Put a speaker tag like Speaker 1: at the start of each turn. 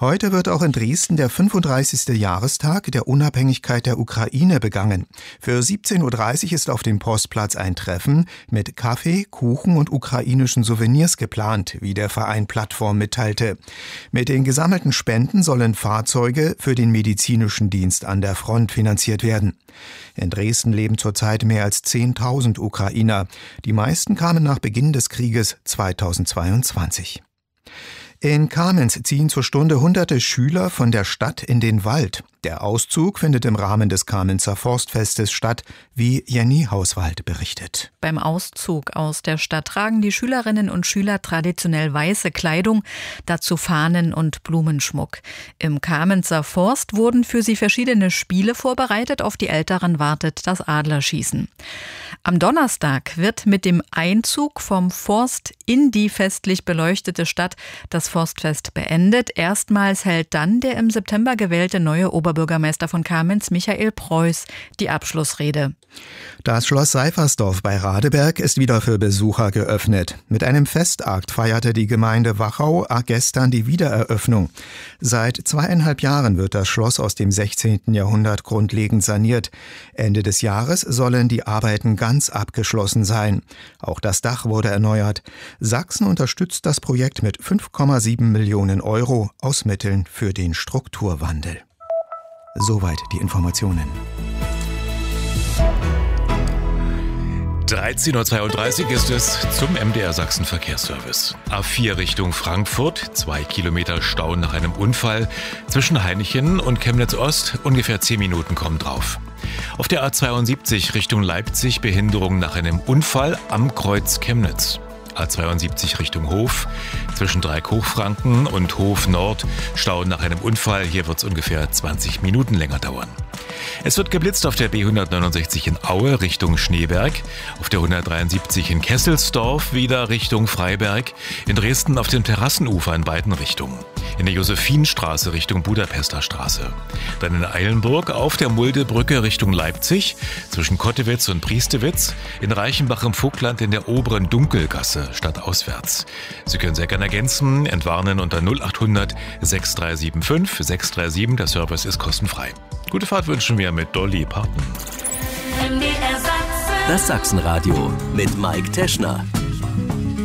Speaker 1: Heute wird auch in Dresden der 35. Jahrestag der Unabhängigkeit der Ukraine begangen. Für 17.30 Uhr ist auf dem Postplatz ein Treffen mit Kaffee, Kuchen und ukrainischen Souvenirs geplant, wie der Verein Plattform mitteilte. Mit den gesammelten Spenden sollen Fahrzeuge für den medizinischen Dienst an der Front finanziert werden. In Dresden leben zurzeit mehr als 10.000 Ukrainer. Die meisten kamen nach Beginn des Krieges 2022. In Kamenz ziehen zur Stunde hunderte Schüler von der Stadt in den Wald. Der Auszug findet im Rahmen des Kamenzer Forstfestes statt, wie Jenny Hauswald berichtet.
Speaker 2: Beim Auszug aus der Stadt tragen die Schülerinnen und Schüler traditionell weiße Kleidung, dazu Fahnen und Blumenschmuck. Im Kamenzer Forst wurden für sie verschiedene Spiele vorbereitet, auf die Älteren wartet das Adlerschießen. Am Donnerstag wird mit dem Einzug vom Forst in die festlich beleuchtete Stadt das Forstfest beendet. Erstmals hält dann der im September gewählte neue Oberbürgermeister von Kamenz, Michael Preuß, die Abschlussrede.
Speaker 1: Das Schloss Seifersdorf bei Radeberg ist wieder für Besucher geöffnet. Mit einem Festakt feierte die Gemeinde Wachau gestern die Wiedereröffnung. Seit 2,5 Jahren wird das Schloss aus dem 16. Jahrhundert grundlegend saniert. Ende des Jahres sollen die Arbeiten ganz abgeschlossen sein. Auch das Dach wurde erneuert. Sachsen unterstützt das Projekt mit 5,7 Millionen Euro aus Mitteln für den Strukturwandel. Soweit die Informationen.
Speaker 3: 13.32 Uhr ist es zum MDR Sachsen Verkehrsservice. A4 Richtung Frankfurt, 2 Kilometer Stau nach einem Unfall. Zwischen Hainichen und Chemnitz Ost ungefähr 10 Minuten kommen drauf. Auf der A72 Richtung Leipzig Behinderung nach einem Unfall am Kreuz Chemnitz. A72 Richtung Hof, zwischen Dreieck-Hochfranken und Hof Nord, Stau nach einem Unfall. Hier wird es ungefähr 20 Minuten länger dauern. Es wird geblitzt auf der B169 in Aue Richtung Schneeberg, auf der 173 in Kesselsdorf wieder Richtung Freiberg, in Dresden auf dem Terrassenufer in beiden Richtungen, in der Josephinstraße Richtung Budapester Straße, dann in Eilenburg auf der Muldebrücke Richtung Leipzig, zwischen Kottewitz und Priestewitz, in Reichenbach im Vogtland in der oberen Dunkelgasse stadtauswärts. Sie können sehr gerne ergänzen, entwarnen unter 0800 6375 637, der Service ist kostenfrei. Gute Fahrt wünschen wir mit Dolly Parton.
Speaker 4: Das Sachsenradio mit Mike Teschner.